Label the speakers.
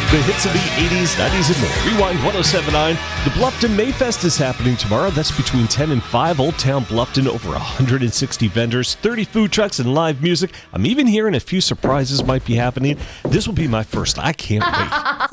Speaker 1: The hits of the 80s, 90s, and more. Rewind 1079. The Bluffton Mayfest is happening tomorrow. That's between 10 and 5. Old Town Bluffton, over 160 vendors, 30 food trucks, and live music. I'm even hearing a few surprises might be happening. This will be my first. I can't wait.